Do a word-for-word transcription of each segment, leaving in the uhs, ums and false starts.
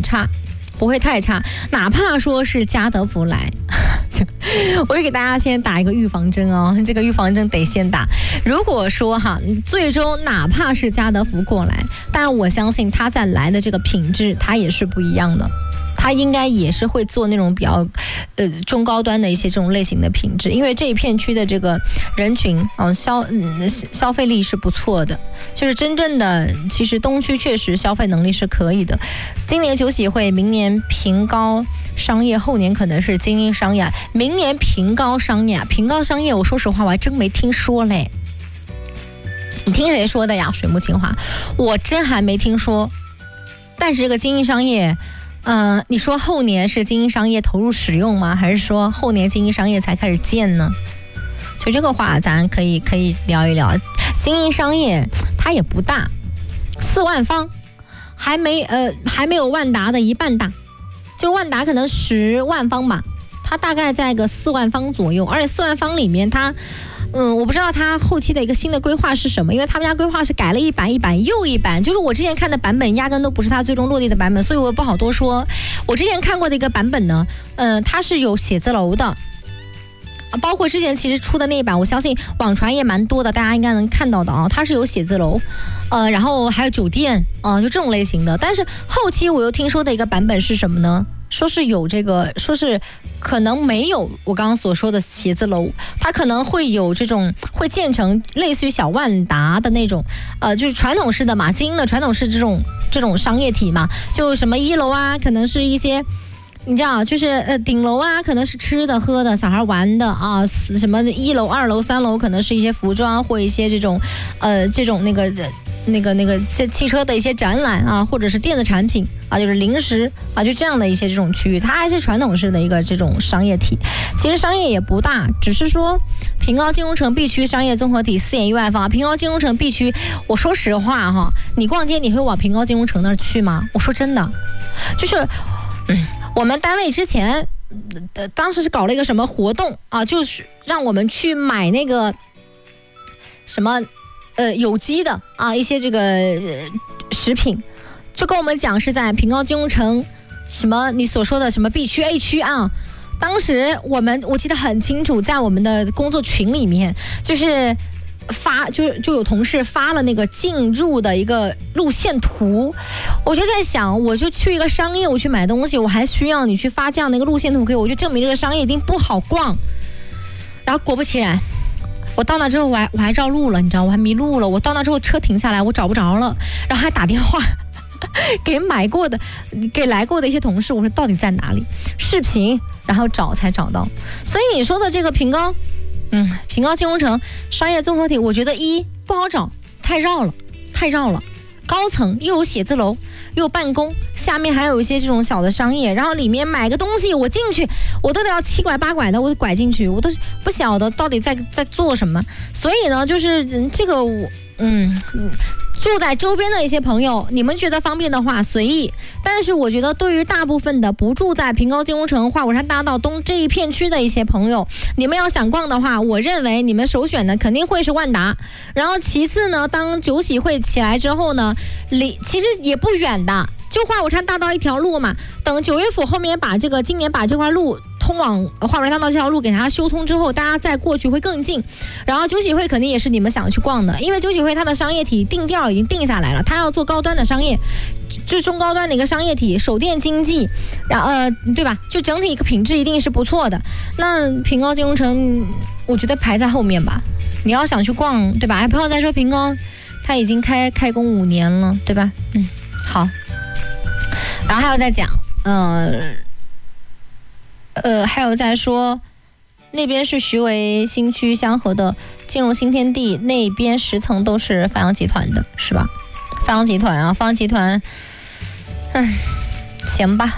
差。不会太差，哪怕说是家得福来，我也给大家先打一个预防针哦，这个预防针得先打。如果说哈，最终哪怕是家得福过来，但我相信他再来的这个品质，它也是不一样的。他应该也是会做那种比较，呃，中高端的一些这种类型的品质，因为这一片区的这个人群，嗯、呃，消嗯消费力是不错的，就是真正的，其实东区确实消费能力是可以的。今年酒喜会，明年平高商业，后年可能是精英商业，明年平高商业，平高商业，我说实话我还真没听说嘞。你听谁说的呀？水木清华，我真还没听说。但是这个精英商业。呃，你说后年是精英商业投入使用吗？还是说后年精英商业才开始建呢？就这个话，咱可以可以聊一聊。精英商业它也不大，四万方，还没呃还没有万达的一半大，就万达可能十万方吧，它大概在个四万方左右，而且四万方里面它。嗯，我不知道他后期的一个新的规划是什么，因为他们家规划是改了一版一版又一版，就是我之前看的版本压根都不是他最终落地的版本，所以我不好多说。我之前看过的一个版本呢，呃，它是有写字楼的，啊，包括之前其实出的那一版，我相信网传也蛮多的，大家应该能看到的啊，它是有写字楼，呃，然后还有酒店啊、呃，就这种类型的。但是后期我又听说的一个版本是什么呢？说是有这个，说是可能没有我刚刚所说的写字楼，它可能会有这种会建成类似于小万达的那种，呃，就是传统式的嘛，精英的传统式这种这种商业体嘛，就什么一楼啊，可能是一些。你知道，就是呃，顶楼啊，可能是吃的、喝的、小孩玩的啊，什么一楼、二楼、三楼，可能是一些服装或一些这种，呃，这种那个、那个、那个这汽车的一些展览啊，或者是电子产品啊，就是零食啊，就这样的一些这种区域，它还是传统式的一个这种商业体。其实商业也不大，只是说平高金融城 B 区商业综合体四点一万方，平高金融城 B 区，我说实话哈，你逛街你会往平高金融城那儿去吗？我说真的，就是，嗯。我们单位之前，呃，当时是搞了一个什么活动啊，就是让我们去买那个什么，呃，有机的啊一些这个、呃、食品，就跟我们讲是在平高金融城什么你所说的什么 B 区 A 区啊。当时我们我记得很清楚，在我们的工作群里面，就是发就就有同事发了那个进入的一个路线图，我就在想，我就去一个商业，我去买东西，我还需要你去发这样的一个路线图给我，就证明这个商业一定不好逛。然后果不其然，我到那之后我还我还绕路了，你知道，我还迷路了。我到那之后车停下来，我找不着了，然后还打电话给买过的、给来过的一些同事，我说到底在哪里？视频，然后找才找到。所以你说的这个平高。嗯，平高金融城商业综合体，我觉得一不好找，太绕了，太绕了。高层又有写字楼，又有办公，下面还有一些这种小的商业，然后里面买个东西，我进去我都得要七拐八拐的，我得拐进去，我都不晓得到底在在做什么。所以呢，就是这个我嗯。住在周边的一些朋友，你们觉得方便的话随意，但是我觉得对于大部分的不住在平高金融城华果山大道东这一片区的一些朋友，你们要想逛的话，我认为你们首选的肯定会是万达，然后其次呢，当酒喜会起来之后呢，离其实也不远的，就华果山大道一条路嘛，等九月府后面把这个今年把这块路通往华果山大道这条路给它修通之后，大家再过去会更近。然后酒喜会肯定也是你们想去逛的，因为酒喜会它的商业体定调已经定下来了，它要做高端的商业，就中高端的一个商业体，手电经济，然后呃对吧？就整体一个品质一定是不错的。那平高金融城，我觉得排在后面吧。你要想去逛，对吧？还不要再说平高，它已经开开工五年了，对吧？嗯，好。然后还有再讲，嗯、呃。呃，还有在说，那边是徐汇新区香河的金融新天地，那边十层都是繁阳集团的，是吧？繁阳集团啊，繁阳集团，嗯，行吧。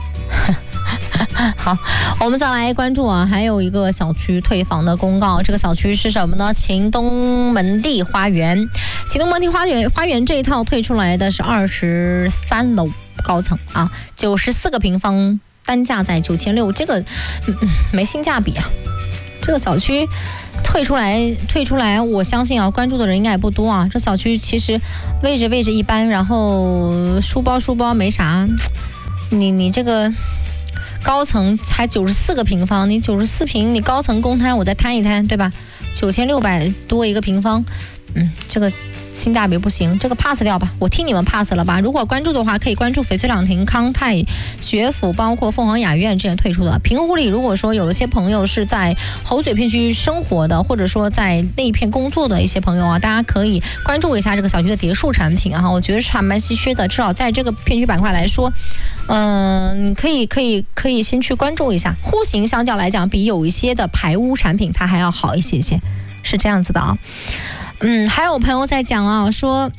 好，我们再来关注啊，还有一个小区退房的公告，这个小区是什么呢？秦东门第花园，秦东门第花园花园这一套退出来的是二十三楼高层啊，九十四个平方。单价在九千六，这个、嗯、没性价比啊！这个小区退出来，退出来，我相信啊，关注的人应该也不多啊。这小区其实位置位置一般，然后书包书包没啥， 你你这个高层才九十四个平方，你九十四平，你高层公摊我再摊一摊，对吧？九千六百多一个平方，嗯，这个性价比不行，这个 pass 掉吧，我替你们 pass 了吧。如果关注的话，可以关注翡翠朗廷、康泰、学府，包括凤凰雅苑之前退出的。平湖里，如果说有一些朋友是在猴嘴片区生活的，或者说在那一片工作的一些朋友啊，大家可以关注一下这个小区的别墅产品啊，我觉得是还蛮稀缺的，至少在这个片区板块来说，嗯，可以可以可以先去关注一下。户型相较来讲，比有一些的排污产品它还要好一些些，是这样子的啊。嗯，还有朋友在讲啊，说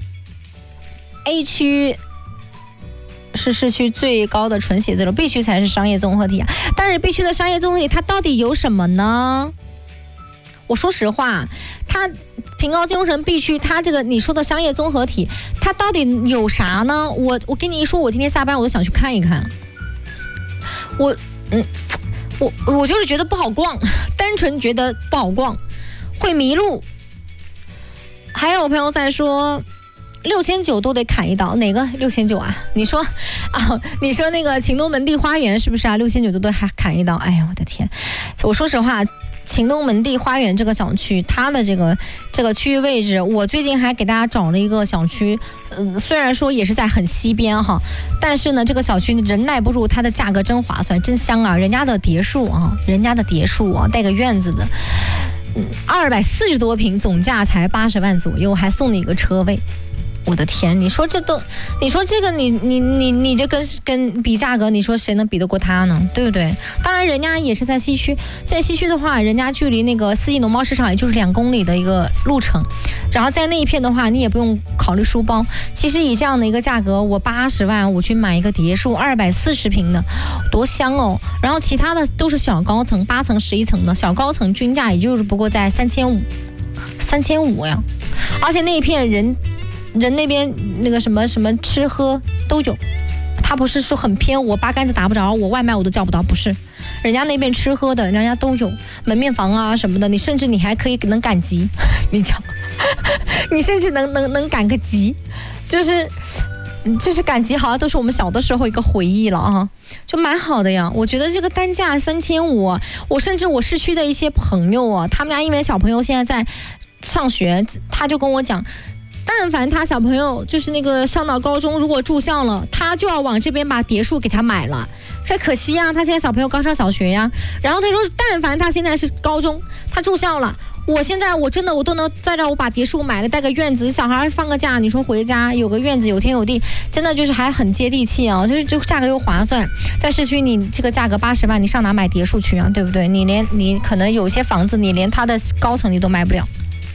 A 区是市区最高的纯写字楼 ，B 区才是商业综合体啊。但是 B 区的商业综合体它到底有什么呢？我说实话，它平高金融城 B 区，它这个你说的商业综合体，它到底有啥呢？我我跟你一说，我今天下班我都想去看一看。我嗯，我我就是觉得不好逛，单纯觉得不好逛，会迷路。还有朋友在说，六千九都得砍一刀，哪个六千九啊？你说啊，你说那个秦东门第花园是不是啊？六千九都得还砍一刀，哎呀，我的天！我说实话，秦东门第花园这个小区，它的这个这个区域位置，我最近还给大家找了一个小区，嗯、呃，虽然说也是在很西边哈，但是呢，这个小区人耐不住它的价格真划算，真香啊！人家的别墅啊，人家的别墅啊，带个院子的。二百四十多平，总价才八十万左右，还送你一个车位。我的天，你说这都，你说这个你你你你这跟跟比价格，你说谁能比得过他呢？对不对？当然，人家也是在西区，在西区的话，人家距离那个四季农贸市场也就是两公里的一个路程，然后在那一片的话，你也不用考虑书包。其实以这样的一个价格，我八十万我去买一个别墅，二百四十平的，多香哦！然后其他的都是小高层，八层、十一层的小高层，均价也就是不过在三千五，三千五呀，而且那一片人。人那边那个什么什么吃喝都有，他不是说很偏，我八竿子打不着，我外卖我都叫不到，不是，人家那边吃喝的，人家都有门面房啊什么的，你甚至你还可以能赶集，你讲，你甚至能能能赶个集，就是就是赶集，好像都是我们小的时候一个回忆了啊，就蛮好的呀。我觉得这个单价三千五，我甚至我市区的一些朋友啊，他们家因为小朋友现在在上学，他就跟我讲。但凡他小朋友就是那个上到高中，如果住校了，他就要往这边把别墅给他买了。太可惜呀，他现在小朋友刚上小学呀。然后他说，但凡他现在是高中，他住校了，我现在我真的我都能再让我把别墅买了，带个院子，小孩放个假，你说回家有个院子，有天有地，真的就是还很接地气啊，就是这个价格又划算。在市区你这个价格八十万，你上哪买别墅去啊？对不对？你连你可能有些房子，你连它的高层你都买不了。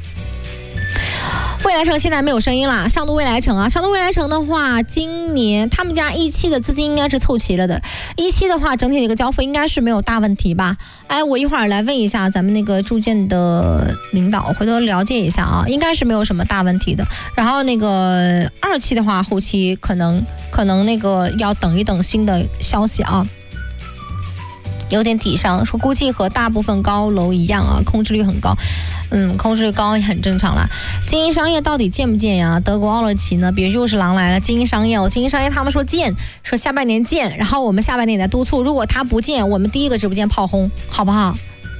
未来城现在没有声音了，上都未来城啊，上都未来城的话，今年他们家一期的资金应该是凑齐了的，一期的话整体的一个交付应该是没有大问题吧？哎，我一会儿来问一下咱们那个住建的领导，回头了解一下啊，应该是没有什么大问题的。然后那个二期的话，后期可能可能那个要等一等新的消息啊。有点底商说，估计和大部分高楼一样啊，空置率很高。嗯，空置率高也很正常啦。精英商业到底建不建呀？德国奥乐奇呢？别又是狼来了。精英商业哦，精英商业他们说建，说下半年建，然后我们下半年也在督促，如果他不建，我们第一个直播间炮轰，好不好？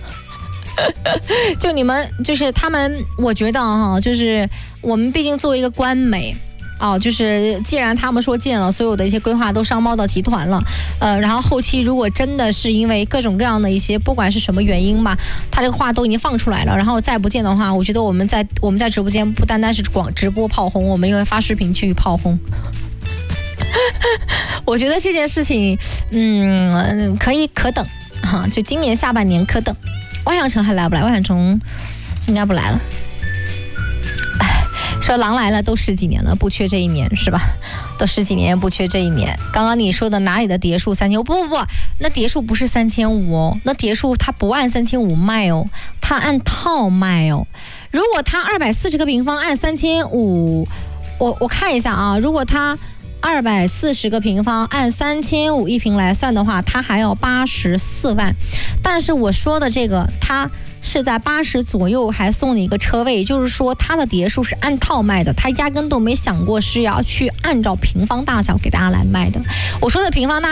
就你们就是他们，我觉得哈，就是我们毕竟作为一个官媒。哦，就是既然他们说建了，所有的一些规划都上报到集团了，呃，然后后期如果真的是因为各种各样的一些，不管是什么原因吧，他这个话都已经放出来了，然后再不建的话，我觉得我们在我们在直播间不单单是广直播炮轰，我们也会发视频去炮轰。我觉得这件事情，嗯，可以可等哈、啊，就今年下半年可等。万象城还来不来？万象城应该不来了。说狼来了都十几年了，不缺这一年是吧？都十几年不缺这一年。刚刚你说的哪里的蝶墅三千五？不不不，那蝶墅不是三千五哦，那蝶墅它不按三千五卖哦，它按套卖哦。如果它二百四十个平方按三千五，我我看一下啊，如果它二百四十个平方按三千五一平来算的话，它还要八十四万。但是我说的这个，它是在八十左右还送你一个车位，也就是说它的别墅是按套卖的，它压根都没想过是要去按照平方大小给大家来卖的。我说的平方大